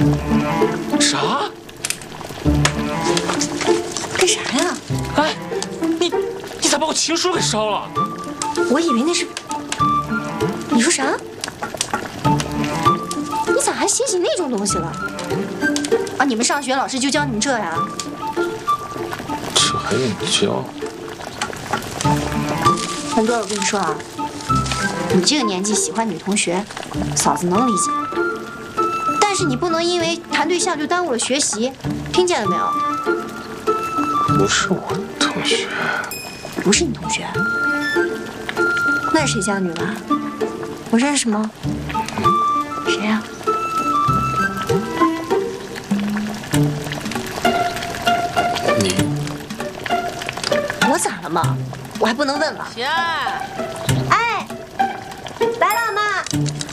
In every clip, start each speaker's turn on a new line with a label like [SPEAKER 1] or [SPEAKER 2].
[SPEAKER 1] 啥？
[SPEAKER 2] 干啥呀？
[SPEAKER 1] 哎，你咋把我情书给烧了？
[SPEAKER 2] 我以为那是……你说啥？你咋还写起那种东西了？啊，你们上学老师就教你们这呀？
[SPEAKER 1] 这还用教？
[SPEAKER 2] 文多，我跟你说啊，你这个年纪喜欢女同学，嫂子能理解。但是你不能因为谈对象就耽误了学习，听见了没有？
[SPEAKER 1] 不是我同学，
[SPEAKER 2] 不是你同学，那是谁家女儿？我认识吗？谁呀？
[SPEAKER 1] 你
[SPEAKER 2] 我咋了嘛？我还不能问了。
[SPEAKER 3] 喜爱，
[SPEAKER 2] 哎，来了，妈。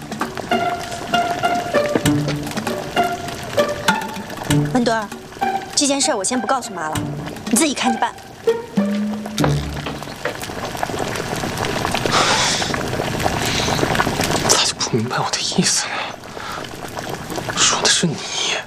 [SPEAKER 2] 文多儿，这件事我先不告诉妈了，你自己看着办。
[SPEAKER 1] 咋就不明白我的意思呢？说的是你。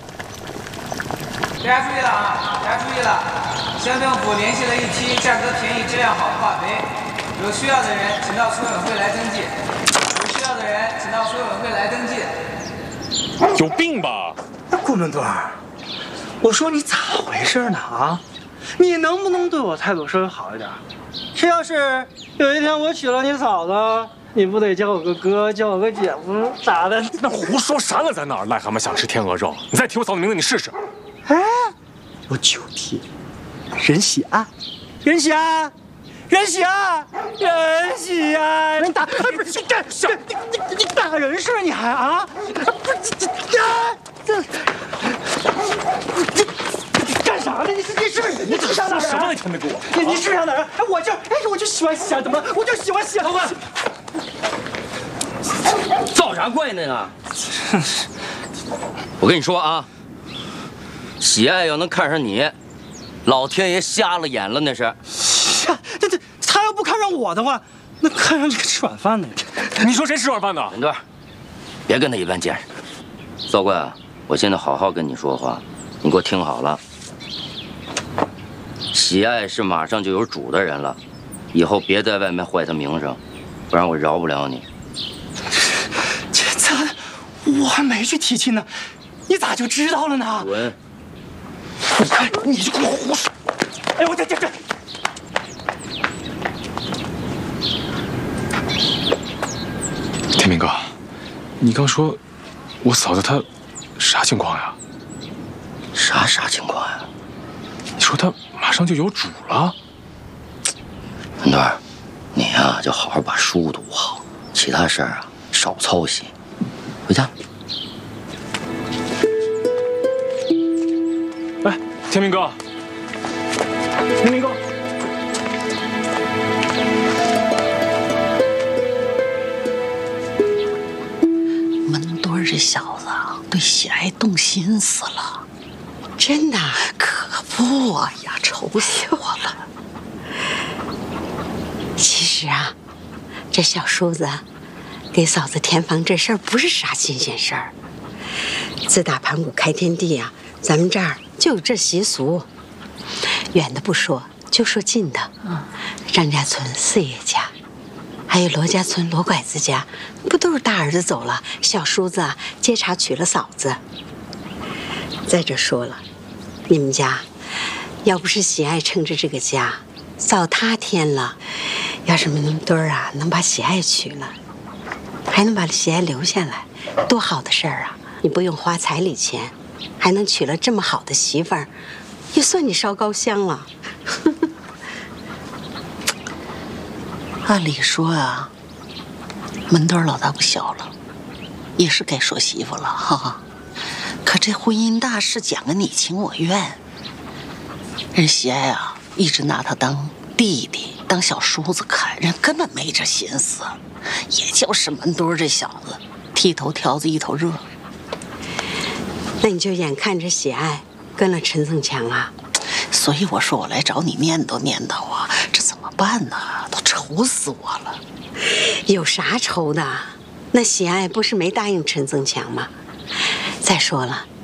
[SPEAKER 4] 大家注意了啊！大家注意了，乡政府联系了一批价格便宜、质量好的化肥，有需要的人请到村委会来登记。有需要的人请到村委会来登记。
[SPEAKER 1] 有病吧？
[SPEAKER 5] 顾伦多儿，我说你咋回事呢啊？你能不能对我态度稍微好一点？这要是有一天我娶了你嫂子，你不得叫我个哥，叫我个姐夫咋的？
[SPEAKER 1] 那胡说啥呢？在哪儿？癞蛤蟆想吃天鹅肉？你再提我嫂子名字，你试试。
[SPEAKER 5] 哎，我就提任喜爱，任喜爱，任喜爱，任喜爱！你打，不是你干啥？你打人是你还啊？不是这干啥呢？你是不是你智商哪儿？
[SPEAKER 1] 什么那天没给我？
[SPEAKER 5] 你智商哪儿？哎，我就喜欢喜爱，怎么了？我就喜欢喜爱。
[SPEAKER 3] 老板，造啥怪呢？我跟你说啊，喜爱要能看上你，老天爷瞎了眼了那是。
[SPEAKER 5] 这他要不看上我的话，那看上这个吃晚饭的。
[SPEAKER 1] 你说谁吃晚饭呢？
[SPEAKER 3] 文队，别跟他一般见识。少怪啊，我现在好好跟你说话，你给我听好了。喜爱是马上就有主的人了，以后别在外面坏他名声，不然我饶不了你。
[SPEAKER 5] 这咋？我还没去提亲呢，你咋就知道了呢？
[SPEAKER 3] 滚！
[SPEAKER 5] 你看，你就给我胡说！哎，我这。
[SPEAKER 1] 天明哥，你刚说我嫂子她啥情况呀？
[SPEAKER 3] 啥情况呀？
[SPEAKER 1] 你说她马上就有主了？
[SPEAKER 3] 文队，你呀就好好把书读好，其他事儿啊少操心。回家。
[SPEAKER 1] 哎，天明哥，天明哥。
[SPEAKER 6] 文多这小子对喜爱动心思了，
[SPEAKER 7] 真的？
[SPEAKER 6] 可不啊呀，愁死我了。
[SPEAKER 7] 其实啊，这小叔子给嫂子填房这事儿不是啥新鲜事儿。自打盘古开天地啊，咱们这儿就有这习俗。远的不说，就说近的，张家村四爷家，还有罗家村罗拐子家，不都是大儿子走了，小叔子啊接茬娶了嫂子。再者说了，你们家要不是喜爱撑着这个家，早塌天了。要是门墩儿啊能把喜爱娶了，还能把喜爱留下来，多好的事儿啊！你不用花彩礼钱，还能娶了这么好的媳妇儿，也算你烧高香了。
[SPEAKER 6] 按理说啊，门墩老大不小了，也是该说媳妇了哈。可这婚姻大事讲个你情我愿，人喜爱啊一直拿他当弟弟，当小叔子看，人根本没这心思。也就是门墩这小子剃头挑子一头热。
[SPEAKER 7] 那你就眼看着喜爱跟了陈增强啊？
[SPEAKER 6] 所以我说我来找你念叨念叨啊，这怎么办呢？都愁死我了。
[SPEAKER 7] 有啥愁的？那喜爱不是没答应陈增强吗？再说了，